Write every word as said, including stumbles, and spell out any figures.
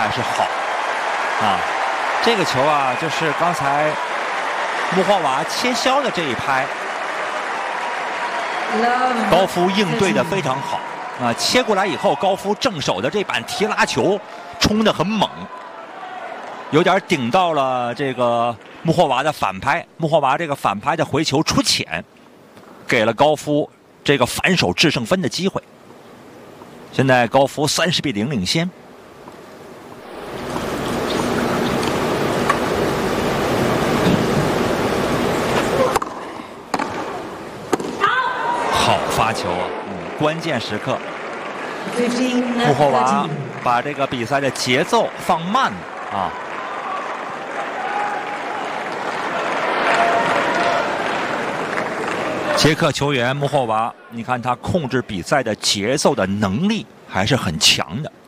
还是好啊。这个球啊，就是刚才穆霍娃切削的这一拍，高夫应对的非常好啊。切过来以后，高夫正手的这板提拉球冲得很猛，有点顶到了这个穆霍娃的反拍。穆霍娃这个反拍的回球出浅，给了高夫这个反手制胜分的机会。现在高夫三十比零领先。好发球啊！嗯，关键时刻，穆霍娃把这个比赛的节奏放慢了啊。捷克球员穆霍娃，你看他控制比赛的节奏的能力还是很强的。